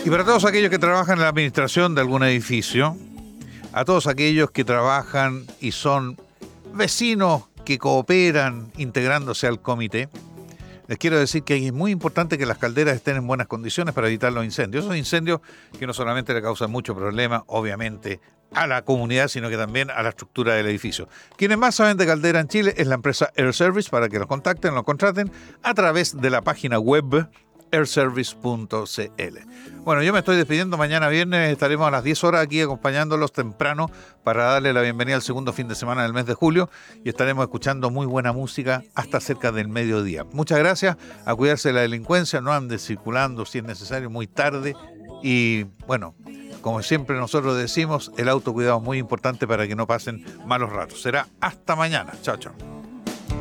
Y para todos aquellos que trabajan en la administración de algún edificio, a todos aquellos que trabajan y son vecinos que cooperan integrándose al comité, les quiero decir que es muy importante que las calderas estén en buenas condiciones para evitar los incendios. Esos incendios que no solamente le causan mucho problema, obviamente, a la comunidad, sino que también a la estructura del edificio. Quienes más saben de caldera en Chile es la empresa Air Service, para que los contacten, los contraten a través de la página web airservice.cl. Bueno, yo me estoy despidiendo. Mañana viernes estaremos a las 10 horas aquí acompañándolos temprano para darle la bienvenida al segundo fin de semana del mes de julio y estaremos escuchando muy buena música hasta cerca del mediodía. Muchas gracias, a cuidarse de la delincuencia, no anden circulando si es necesario muy tarde y bueno, como siempre nosotros decimos, el autocuidado es muy importante para que no pasen malos ratos. Será hasta mañana. Chao, chao.